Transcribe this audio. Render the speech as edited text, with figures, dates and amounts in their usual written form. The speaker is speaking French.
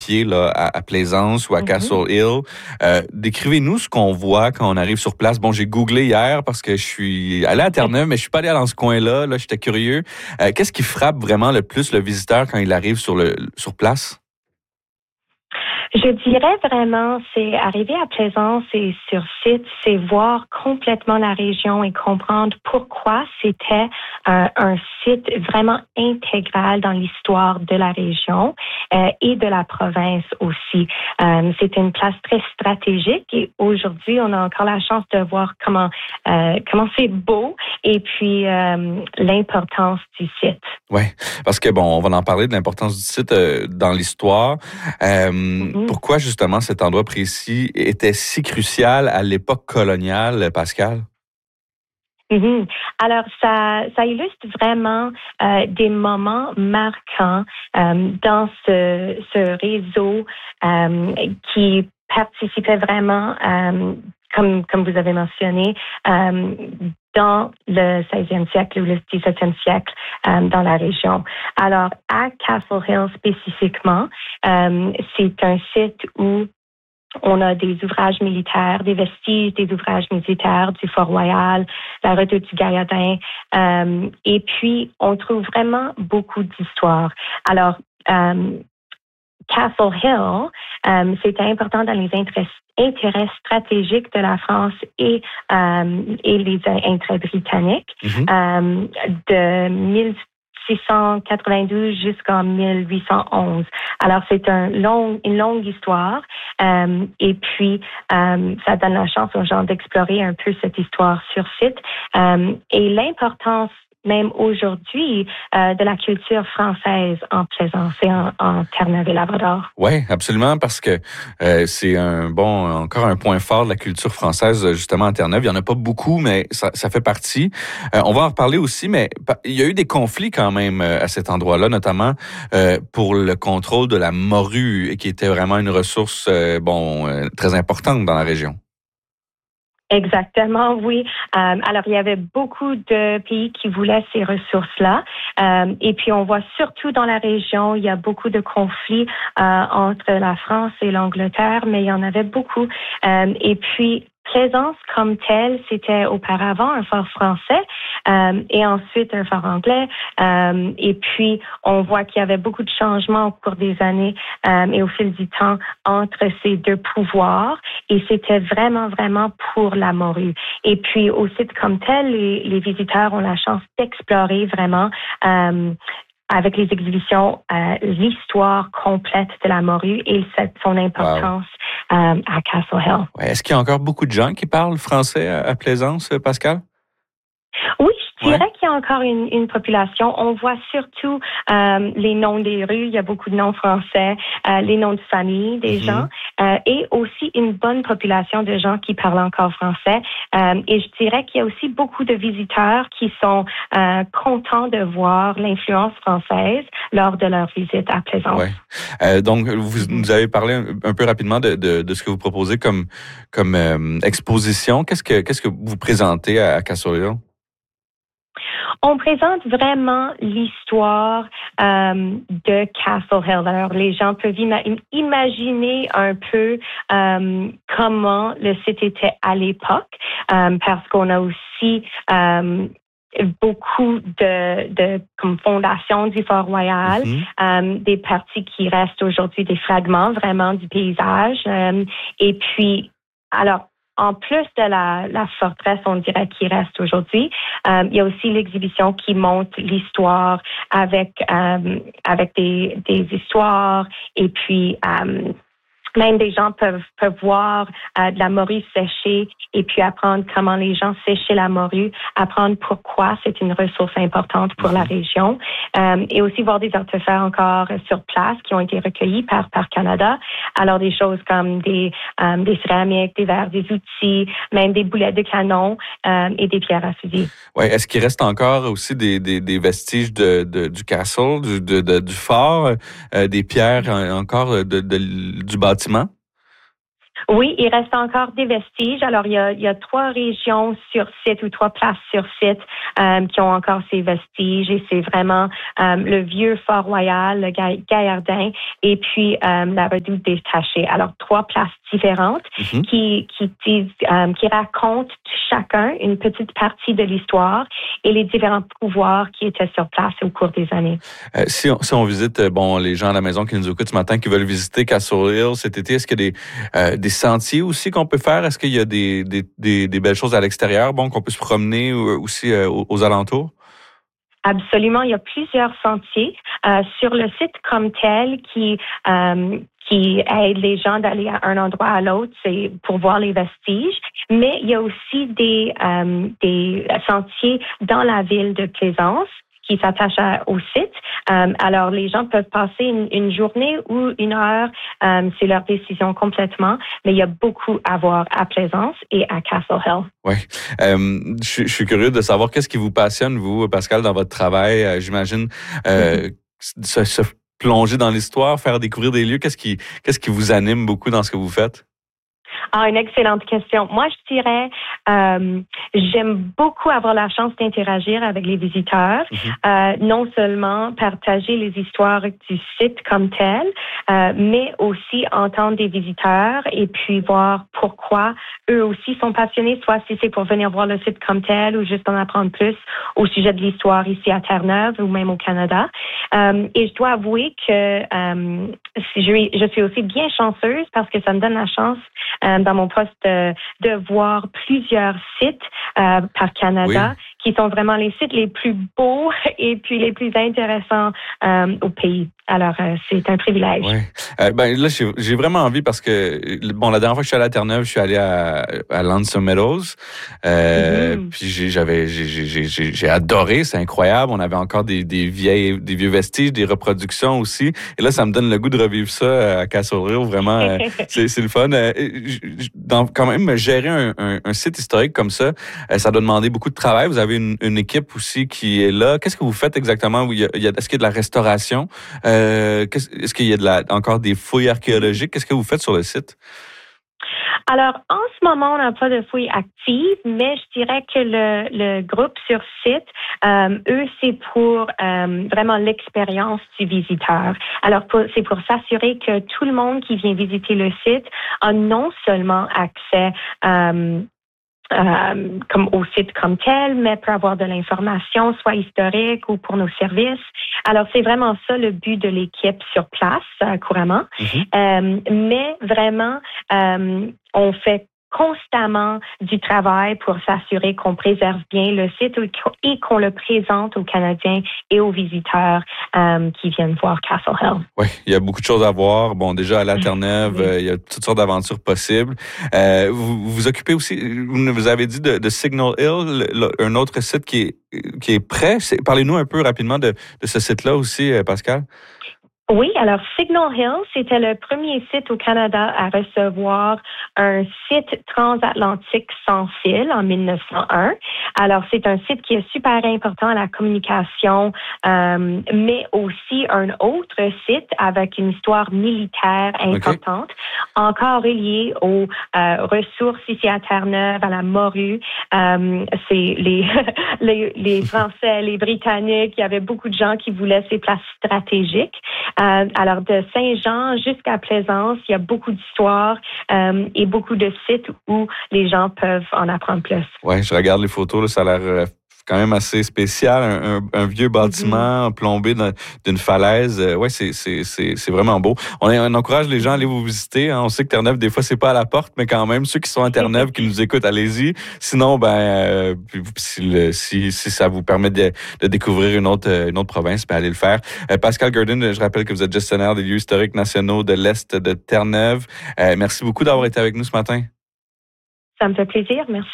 pied là, à Plaisance ou à Castle Hill. Décrivez-nous ce qu'on voit quand on arrive sur place. Bon, j'ai googlé hier parce que je suis allé à Terre-Neuve, mais je suis pas allé dans ce coin-là. Là, j'étais curieux. Qu'est-ce qui frappe vraiment le plus le visiteur quand il arrive sur place? Je dirais vraiment, c'est arriver à Plaisance et sur site, c'est voir complètement la région et comprendre pourquoi c'était un site vraiment intégral dans l'histoire de la région et de la province aussi. C'est une place très stratégique et aujourd'hui, on a encore la chance de voir comment c'est beau et puis l'importance du site. Oui, parce que bon, on va en parler de l'importance du site dans l'histoire. Pourquoi justement cet endroit précis était si crucial à l'époque coloniale, Pascal? Alors, ça illustre vraiment des moments marquants dans ce réseau qui participait vraiment, comme vous avez mentionné, dans le 16e siècle ou le 17e siècle dans la région. Alors, à Castle Hill spécifiquement, c'est un site où on a des ouvrages militaires, des vestiges des ouvrages militaires du Fort Royal, la redoute du Gaillardin, et puis on trouve vraiment beaucoup d'histoires. Alors, Castle Hill, c'était important dans les intérêts stratégiques de la France et les intérêts britanniques de 1692 jusqu'en 1811. Alors, c'est une longue histoire et puis ça donne la chance aux gens d'explorer un peu cette histoire sur site et l'importance même aujourd'hui, de la culture française en Plaisance et en Terre-Neuve et Labrador. Oui, absolument, parce que c'est encore un point fort de la culture française, justement, en Terre-Neuve. Il n'y en a pas beaucoup, mais ça fait partie. On va en reparler aussi, mais il y a eu des conflits quand même à cet endroit-là, notamment pour le contrôle de la morue, qui était vraiment une ressource très importante dans la région. Exactement, oui. Alors, il y avait beaucoup de pays qui voulaient ces ressources-là. Et puis, on voit surtout dans la région, il y a beaucoup de conflits entre la France et l'Angleterre, mais il y en avait beaucoup. Et puis, Plaisance comme telle, c'était auparavant un fort français et ensuite un fort anglais. Et puis, on voit qu'il y avait beaucoup de changements au cours des années et au fil du temps entre ces deux pouvoirs. Et c'était vraiment, vraiment pour la morue. Et puis, au site comme tel, les visiteurs ont la chance d'explorer vraiment avec les exhibitions, l'histoire complète de la morue et son importance à Castle Hill. Ouais. Est-ce qu'il y a encore beaucoup de gens qui parlent français à Plaisance, Pascal? Oui, je dirais qu'il y a encore une population. On voit surtout les noms des rues. Il y a beaucoup de noms français, les noms de famille des gens et aussi une bonne population de gens qui parlent encore français. Et je dirais qu'il y a aussi beaucoup de visiteurs qui sont contents de voir l'influence française lors de leur visite à Plaisance. Ouais. Donc, vous nous avez parlé un peu rapidement de ce que vous proposez comme exposition. Qu'est-ce que vous présentez à Castle Hill? On présente vraiment l'histoire de Castle Hill. Alors, les gens peuvent imaginer un peu comment le site était à l'époque, parce qu'on a aussi beaucoup de comme fondations du Fort Royal, des parties qui restent aujourd'hui des fragments vraiment du paysage. Et puis, alors, en plus de la forteresse, on dirait, qui reste aujourd'hui, il y a aussi l'exhibition qui montre l'histoire avec des histoires et puis même des gens peuvent voir de la morue séchée et puis apprendre comment les gens séchaient la morue, apprendre pourquoi c'est une ressource importante pour la région et aussi voir des artefacts encore sur place qui ont été recueillis par Canada. Alors des choses comme des céramiques, des verres, des outils, même des boulettes de canon et des pierres à fusil. Ouais, est-ce qu'il reste encore aussi des vestiges du castle, du fort, des pierres encore du bâtiment? Oui, il reste encore des vestiges. Alors, il y a 3 régions sur site ou 3 places sur site qui ont encore ces vestiges et c'est vraiment le vieux Fort-Royal, le Gaillardin et puis la Redoute détachée. Alors, 3 places différentes qui racontent chacun une petite partie de l'histoire et les différents pouvoirs qui étaient sur place au cours des années. Si on visite, les gens à la maison qui nous écoutent ce matin, qui veulent visiter Castle Hill cet été, est-ce qu'il y a des sentiers aussi qu'on peut faire? Est-ce qu'il y a des belles choses à l'extérieur, qu'on peut se promener aussi aux alentours? Absolument, il y a plusieurs sentiers sur le site comme tel qui aident les gens d'aller à un endroit à l'autre, c'est pour voir les vestiges. Mais il y a aussi des sentiers dans la ville de Plaisance qui s'attachent au site. Alors, les gens peuvent passer une journée ou une heure, c'est leur décision complètement, mais il y a beaucoup à voir à Plaisance et à Castle Hill. Oui. Je suis curieux de savoir qu'est-ce qui vous passionne, vous, Pascal, dans votre travail. J'imagine se plonger dans l'histoire, faire découvrir des lieux. Qu'est-ce qui vous anime beaucoup dans ce que vous faites? Ah, une excellente question. Moi, je dirais, j'aime beaucoup avoir la chance d'interagir avec les visiteurs, non seulement partager les histoires du site comme tel, mais aussi entendre des visiteurs et puis voir pourquoi eux aussi sont passionnés, soit si c'est pour venir voir le site comme tel ou juste en apprendre plus au sujet de l'histoire ici à Terre-Neuve ou même au Canada. Et je dois avouer que je suis aussi bien chanceuse parce que ça me donne la chance dans mon poste de voir plusieurs sites par Canada qui sont vraiment les sites les plus beaux et puis les plus intéressants au pays. Alors, c'est un privilège. Oui. Là, j'ai vraiment envie parce que, la dernière fois que je suis allé à Terre-Neuve, je suis allé à Lonesome Meadows. Puis j'ai adoré, c'est incroyable. On avait encore des vieux vestiges, des reproductions aussi. Et là, ça me donne le goût de revivre ça à Castle Hill. Vraiment, c'est le fun. Quand même, gérer un site historique comme ça, ça doit demander beaucoup de travail. Vous avez une équipe aussi qui est là. Qu'est-ce que vous faites exactement? Est-ce qu'il y a de la restauration? Est-ce qu'il y a encore des fouilles archéologiques? Qu'est-ce que vous faites sur le site? Alors, en ce moment, on n'a pas de fouilles actives, mais je dirais que le groupe sur site, eux, c'est pour vraiment l'expérience du visiteur. Alors, c'est pour s'assurer que tout le monde qui vient visiter le site a non seulement accès comme au site comme tel, mais peut avoir de l'information, soit historique ou pour nos services. Alors, c'est vraiment ça le but de l'équipe sur place, couramment. Mais vraiment, on fait constamment du travail pour s'assurer qu'on préserve bien le site et qu'on le présente aux Canadiens et aux visiteurs qui viennent voir Castle Hill. Oui, il y a beaucoup de choses à voir. Déjà à la Terre-Neuve, il y a toutes sortes d'aventures possibles. Vous vous occupez aussi, vous avez dit de Signal Hill, un autre site qui est prêt. Parlez-nous un peu rapidement de ce site-là aussi, Pascal. Oui, alors Signal Hill, c'était le premier site au Canada à recevoir un site transatlantique sans fil en 1901. Alors, c'est un site qui est super important à la communication, mais aussi un autre site avec une histoire militaire importante, encore relié aux ressources ici à Terre-Neuve, à la morue. C'est les Français, les Britanniques, il y avait beaucoup de gens qui voulaient ces places stratégiques. Alors, de Saint-Jean jusqu'à Plaisance, il y a beaucoup d'histoires et beaucoup de sites où les gens peuvent en apprendre plus. Oui, je regarde les photos, là, ça a l'air quand même assez spécial, un vieux bâtiment plombé d'une falaise. Ouais, c'est vraiment beau. On encourage les gens à aller vous visiter. On sait que Terre-Neuve, des fois, c'est pas à la porte, mais quand même, ceux qui sont à Terre-Neuve, qui nous écoutent, allez-y. Sinon, si ça vous permet de découvrir une autre province, allez le faire. Pascal Gurdon, je rappelle que vous êtes gestionnaire des lieux historiques nationaux de l'Est de Terre-Neuve. Merci beaucoup d'avoir été avec nous ce matin. Ça me fait plaisir. Merci.